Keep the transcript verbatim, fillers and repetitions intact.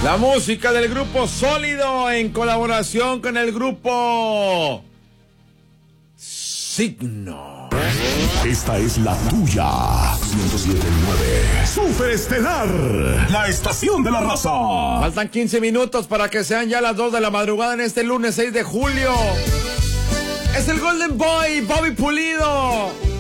La música del grupo Sólido en colaboración con el grupo Signo. Esta es la tuya. ciento siete punto nueve. Superestelar, la estación de la raza. Faltan quince minutos para que sean ya las dos de la madrugada en este lunes seis de julio. Es el Golden Boy, Bobby Pulido.